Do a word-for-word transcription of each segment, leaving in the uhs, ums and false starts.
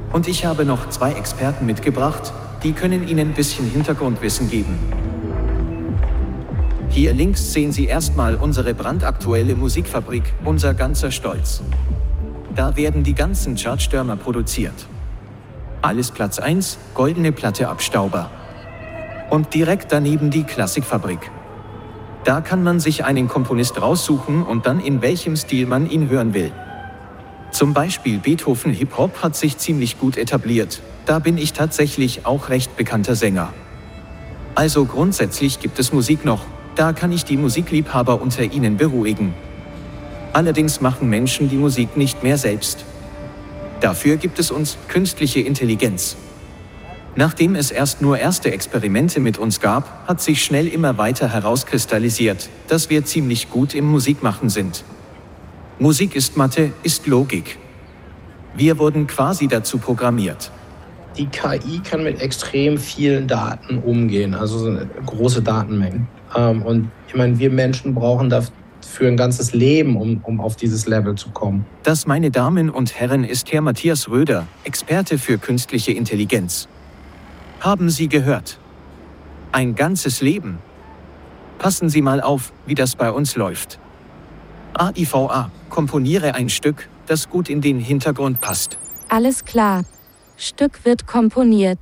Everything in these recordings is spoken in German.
Und ich habe noch zwei Experten mitgebracht, die können Ihnen ein bisschen Hintergrundwissen geben. Hier links sehen Sie erstmal unsere brandaktuelle Musikfabrik, unser ganzer Stolz. Da werden die ganzen Chartstürmer produziert. Alles Platz eins, goldene Platte Abstauber. Und direkt daneben die Klassikfabrik. Da kann man sich einen Komponist raussuchen und dann in welchem Stil man ihn hören will. Zum Beispiel Beethoven Hip-Hop hat sich ziemlich gut etabliert. Da bin ich tatsächlich auch recht bekannter Sänger. Also grundsätzlich gibt es Musik noch. Da kann ich die Musikliebhaber unter Ihnen beruhigen. Allerdings machen Menschen die Musik nicht mehr selbst. Dafür gibt es uns künstliche Intelligenz. Nachdem es erst nur erste Experimente mit uns gab, hat sich schnell immer weiter herauskristallisiert, dass wir ziemlich gut im Musikmachen sind. Musik ist Mathe, ist Logik. Wir wurden quasi dazu programmiert. Die K I kann mit extrem vielen Daten umgehen, also große Datenmengen. Und ich meine, wir Menschen brauchen dafür ein ganzes Leben, um, um auf dieses Level zu kommen. Das, meine Damen und Herren, ist Herr Matthias Röder, Experte für künstliche Intelligenz. Haben Sie gehört? Ein ganzes Leben. Passen Sie mal auf, wie das bei uns läuft. A I V A, komponiere ein Stück, das gut in den Hintergrund passt. Alles klar. Stück wird komponiert.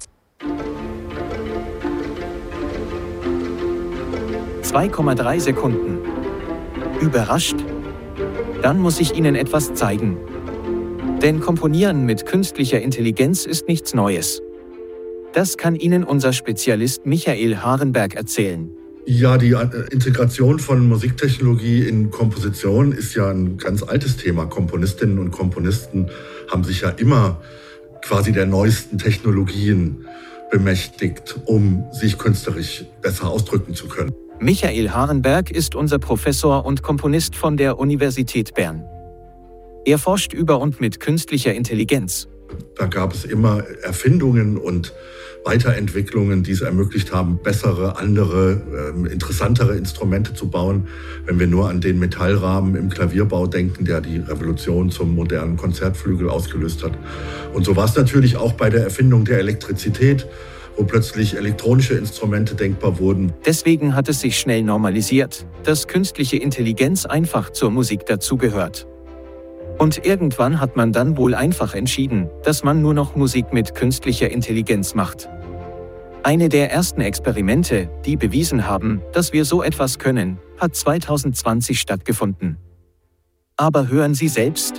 zwei Komma drei Sekunden. Überrascht? Dann muss ich Ihnen etwas zeigen. Denn Komponieren mit künstlicher Intelligenz ist nichts Neues. Das kann Ihnen unser Spezialist Michael Harenberg erzählen. Ja, die Integration von Musiktechnologie in Komposition ist ja ein ganz altes Thema. Komponistinnen und Komponisten haben sich ja immer quasi der neuesten Technologien bemächtigt, um sich künstlerisch besser ausdrücken zu können. Michael Harenberg ist unser Professor und Komponist von der Universität Bern. Er forscht über und mit künstlicher Intelligenz. Da gab es immer Erfindungen und Weiterentwicklungen, die es ermöglicht haben, bessere, andere, äh, interessantere Instrumente zu bauen. Wenn wir nur an den Metallrahmen im Klavierbau denken, der die Revolution zum modernen Konzertflügel ausgelöst hat. Und so war es natürlich auch bei der Erfindung der Elektrizität, wo plötzlich elektronische Instrumente denkbar wurden. Deswegen hat es sich schnell normalisiert, dass künstliche Intelligenz einfach zur Musik dazugehört. Und irgendwann hat man dann wohl einfach entschieden, dass man nur noch Musik mit künstlicher Intelligenz macht. Eine der ersten Experimente, die bewiesen haben, dass wir so etwas können, hat zwanzig zwanzig stattgefunden. Aber hören Sie selbst.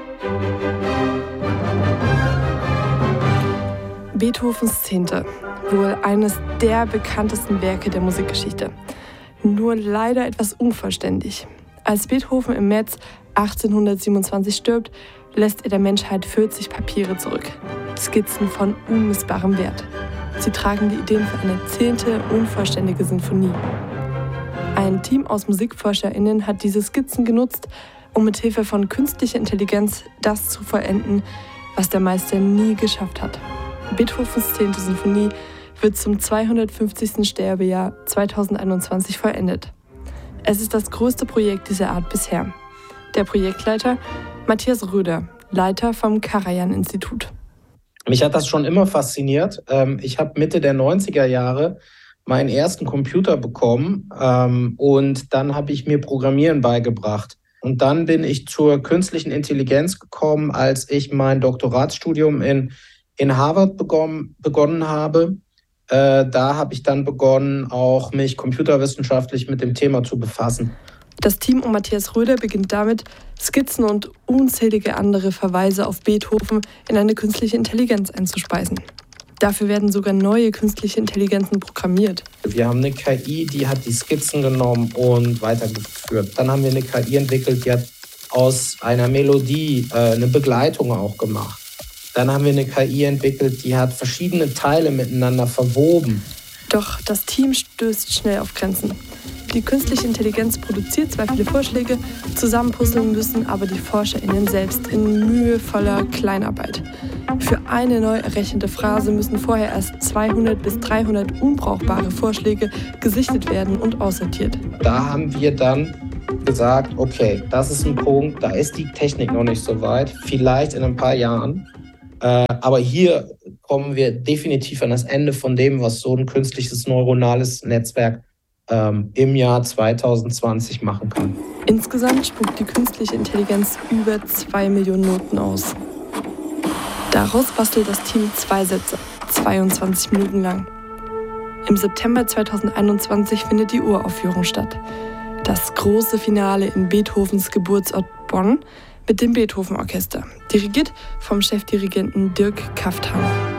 Beethovens Zehnte, wohl eines der bekanntesten Werke der Musikgeschichte. Nur leider etwas unvollständig. Als Beethoven im März achtzehnhundertsiebenundzwanzig stirbt, lässt er der Menschheit vierzig Papiere zurück. Skizzen von unmissbarem Wert. Sie tragen die Ideen für eine zehnte, unvollständige Sinfonie. Ein Team aus MusikforscherInnen hat diese Skizzen genutzt, um mit Hilfe von künstlicher Intelligenz das zu vollenden, was der Meister nie geschafft hat. Beethovens zehnte Sinfonie wird zum zweihundertfünfzigsten Sterbejahr zweitausendeinundzwanzig vollendet. Es ist das größte Projekt dieser Art bisher. Der Projektleiter Matthias Röder, Leiter vom Karajan-Institut. Mich hat das schon immer fasziniert. Ich habe Mitte der neunziger Jahre meinen ersten Computer bekommen und dann habe ich mir Programmieren beigebracht. Und dann bin ich zur künstlichen Intelligenz gekommen, als ich mein Doktoratsstudium in, in Harvard begonnen, begonnen habe. Äh, da habe ich dann begonnen, auch mich computerwissenschaftlich mit dem Thema zu befassen. Das Team um Matthias Röder beginnt damit, Skizzen und unzählige andere Verweise auf Beethoven in eine künstliche Intelligenz einzuspeisen. Dafür werden sogar neue künstliche Intelligenzen programmiert. Wir haben eine K I, die hat die Skizzen genommen und weitergeführt. Dann haben wir eine K I entwickelt, die hat aus einer Melodie äh, eine Begleitung auch gemacht. Dann haben wir eine K I entwickelt, die hat verschiedene Teile miteinander verwoben. Doch das Team stößt schnell auf Grenzen. Die künstliche Intelligenz produziert zwar viele Vorschläge, zusammenpuzzeln müssen aber die ForscherInnen selbst in mühevoller Kleinarbeit. Für eine neu errechnete Phrase müssen vorher erst zweihundert bis dreihundert unbrauchbare Vorschläge gesichtet werden und aussortiert. Da haben wir dann gesagt, okay, das ist ein Punkt, da ist die Technik noch nicht so weit. Vielleicht in ein paar Jahren Äh, aber hier kommen wir definitiv an das Ende von dem, was so ein künstliches neuronales Netzwerk ähm, im Jahr zwanzig zwanzig machen kann. Insgesamt spuckt die künstliche Intelligenz über zwei Millionen Noten aus. Daraus bastelt das Team zwei Sätze, zweiundzwanzig Minuten lang. Im September zweitausendeinundzwanzig findet die Uraufführung statt. Das große Finale in Beethovens Geburtsort Bonn mit dem Beethoven-Orchester, dirigiert vom Chefdirigenten Dirk Kafthahn.